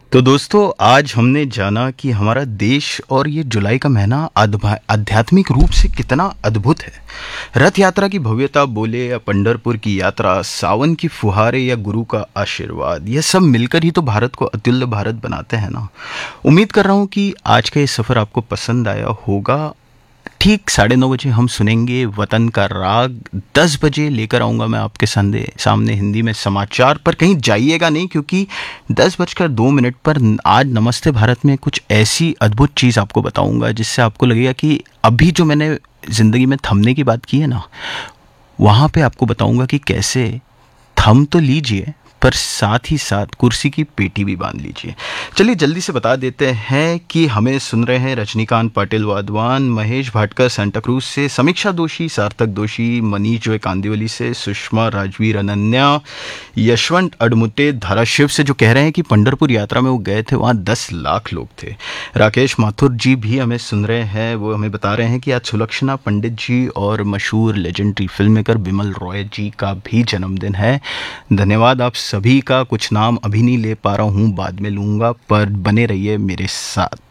तो दोस्तों आज हमने जाना कि हमारा देश और ये जुलाई का महीना आध्यात्मिक रूप से कितना अद्भुत है। रथ यात्रा की भव्यता बोले या पंढरपुर की यात्रा, सावन की फुहारे या गुरु का आशीर्वाद, ये सब मिलकर ही तो भारत को अतुल्य भारत बनाते हैं ना। उम्मीद कर रहा हूँ कि आज का ये सफ़र आपको पसंद आया होगा। ठीक 9:30 बजे हम सुनेंगे वतन का राग। 10 बजे लेकर आऊँगा मैं आपके सामने हिंदी में समाचार। पर कहीं जाइएगा नहीं, क्योंकि 10:02 पर आज नमस्ते भारत में कुछ ऐसी अद्भुत चीज़ आपको बताऊँगा जिससे आपको लगेगा कि अभी जो मैंने ज़िंदगी में थमने की बात की है ना, वहाँ पे आपको बताऊँगा कि कैसे थम तो लीजिए पर साथ ही साथ कुर्सी की पेटी भी बांध लीजिए। चलिए जल्दी से बता देते हैं कि हमें सुन रहे हैं रजनीकांत पाटिल वाधवान, महेश भाटकर सेंटा क्रूज से, समीक्षा दोषी, सार्थक दोषी, मनीष जो कांदिवली से, सुषमा राजवीर अनन्या, यशवंत अडमुते धाराशिव से जो कह रहे हैं कि पंढरपुर यात्रा में वो गए थे, वहाँ 10 लाख लोग थे। राकेश माथुर जी भी हमें सुन रहे हैं, वो हमें बता रहे हैं कि आज सुलक्षणा पंडित जी और मशहूर legendary film maker Bimal Roy जी का भी जन्मदिन है। धन्यवाद आप सभी का। कुछ नाम अभी नहीं ले पा रहा हूँ, बाद में लूँगा, पर बने रहिए मेरे साथ।